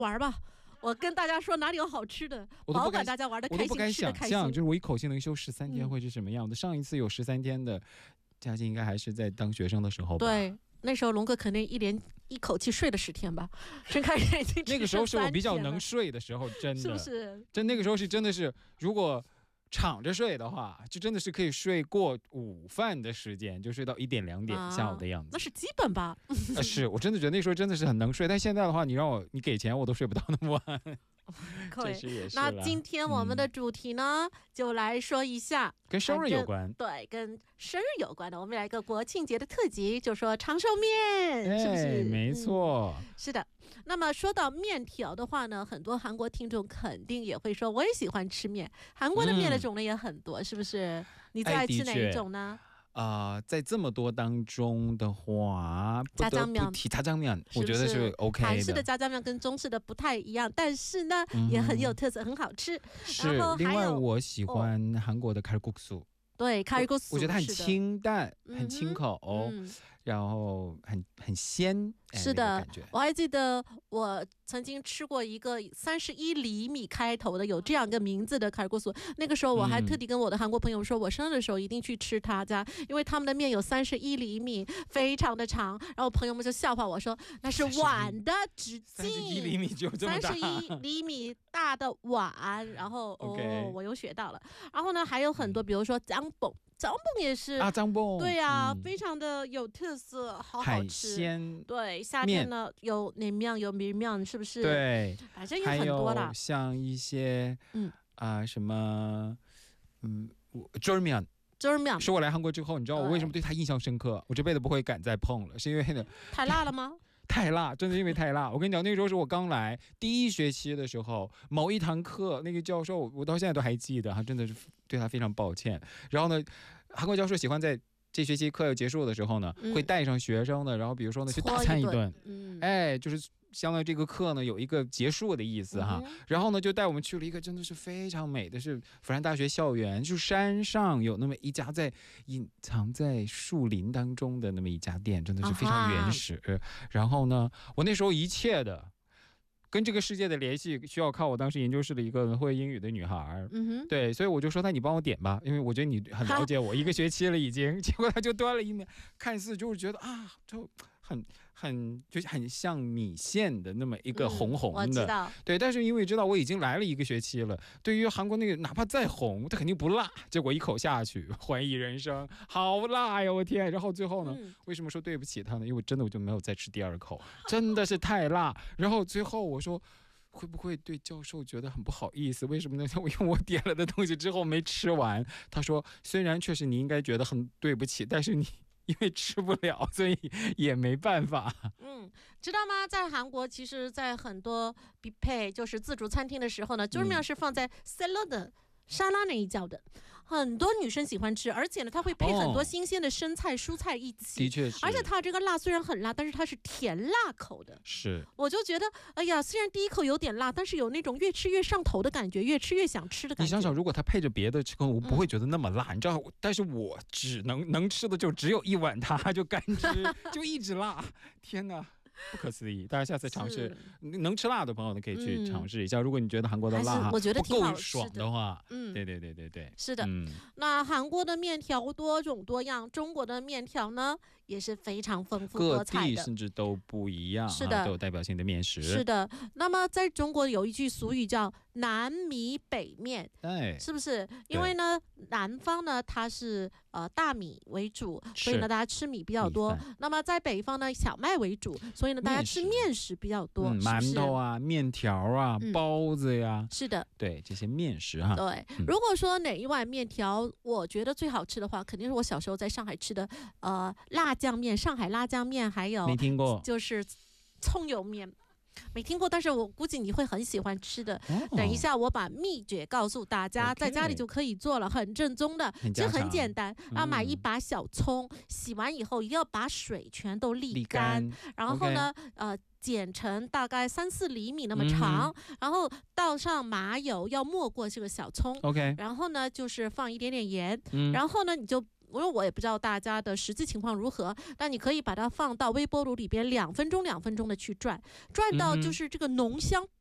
玩吧。我跟大家说哪里有好吃的，保管大家玩的开心， 我都不敢想象，就是我一口气能休13天会是什么样的。上一次有13天的假期，应该还是在当学生的时候吧。 对，那时候龙哥肯定一口气睡了10天吧。陈开始已经那个时候是我比较能睡的时候，真的是不是？ 那个时候是真的是，如果敞着睡的话，就真的是可以睡过午饭的时间，就睡到1点2点下午的样子。 那是基本吧？ 是我真的觉得那时候真的是很能睡，但现在的话，你给钱我都睡不到那么晚。 可以，也是。 那今天我们的主题呢，就来说一下跟生日有关， 对，跟生日有关的。我们来一个国庆节的特辑，就说长寿面，是不是？ 没错， 是的。那么说到面条的话呢，很多韩国听众肯定也会说，我也喜欢吃面。韩国的面的种类也很多，是不是？你最爱吃哪一种呢？ 在这么多当中的话， 炸酱面， 炸酱面，我觉得是 OK 的。 韩式的炸酱面跟中式的不太一样，但是呢，也很有特色，很好吃。 是，另外我喜欢韩国的칼국수。 对，칼국수， 我觉得很清淡，很清口，然后很鲜。 是的，我还记得我曾经吃过一个31厘米开头的有这样一个名字的칼국수，那个时候我还特地跟我的韩国朋友说，我生日的时候一定去吃他家，因为他们的面有31厘米，非常的长。然后朋友们就笑话我说，那是碗的直径 ，31厘米就这么大 ，31厘米大的碗。然后我又学到了。然后呢，还有很多，比如说姜蹦也是姜蹦， 对啊，非常的有特色，好好吃。 海鲜， 对，夏天呢有냉면有밀면，是不是？ 对， 反正有很多啦。 像一些什么쫄면是我来韩国之后，你知道我为什么对它印象深刻？我这辈子不会敢再碰了，是因为太辣了吗？ 太辣，真的因为太辣。我跟你讲，那个时候是我刚来第1学期的时候，某一堂课，那个教授我到现在都还记得，他真的是对他非常抱歉。然后呢，韩国教授喜欢在这学期课要结束的时候呢，会带上学生的，然后比如说呢去大餐一顿，就是相当于这个课呢有一个结束的意思哈。然后呢就带我们去了一个真的是非常美的，是釜山大学校园，就山上有那么一家在隐藏在树林当中的那么一家店，真的是非常原始。然后呢，我那时候一切的跟这个世界的联系需要靠我当时研究室的一个会英语的女孩，对，所以我就说，那你帮我点吧，因为我觉得你很了解我1个学期了已经。结果他就端了一面，看似就是觉得就很像米线的那么一个红红的， 我知道， 对，但是因为知道我已经来了1个学期了，对于韩国那个哪怕再红，它肯定不辣。结果一口下去，怀疑人生，好辣呀，我天！然后最后呢，为什么说对不起他呢？因为真的我就没有再吃第2口，真的是太辣。然后最后我说，会不会对教授觉得很不好意思？为什么呢？因为我点了的东西之后没吃完。他说，虽然确实你应该觉得很对不起，但是你因为吃不了，所以也没办法。 知道吗？在韩国，其实在很多뷔페就是自助餐厅的时候呢，쫄면是放在샐러드沙拉那一角的，很多女生喜欢吃，而且呢，它会配很多新鲜的生菜、蔬菜一起。 的确是， 而且它这个辣虽然很辣，但是它是甜辣口的。 是， 我就觉得，哎呀，虽然第1口有点辣，但是有那种越吃越上头的感觉，越吃越想吃的感觉。 你想想，如果它配着别的吃，我不会觉得那么辣，你知道？但是我只能吃的就只有1碗它，就干吃，就一直辣。天哪！不可思议，大家下次尝试，能吃辣的朋友呢可以去尝试一下。如果你觉得韩国的辣我觉得挺好吃的，不够爽的话，对， 是的。那韩国的面条多种多样，中国的面条呢也是非常丰富多彩的， 各地甚至都不一样， 是的， 都有代表性的面食。 是的。那么在中国有一句俗语叫南米北面，是不是？因为呢，南方呢它是大米为主，所以呢大家吃米比较多。那么在北方呢小麦为主，所以呢大家吃面食比较多， 馒头啊、面条啊、包子呀， 是的， 对，这些面食哈。 对，如果说哪一碗面条我觉得最好吃的话，肯定是我小时候在上海吃的辣酱面，上海辣酱面，还有没听过， 就是葱油面。没听过，但是我估计你会很喜欢吃的。等一下我把秘诀告诉大家，在家里就可以做了，很正宗的，其实很简单。要买1把小葱，洗完以后一定要把水全都沥干，然后呢剪成大概3-4厘米那么长，然后倒上麻油，要没过这个小葱，然后呢就是放一点点盐，然后呢你就我也不知道大家的实际情况如何，但你可以把它放到微波炉里边2分钟2分钟的去转到就是这个浓香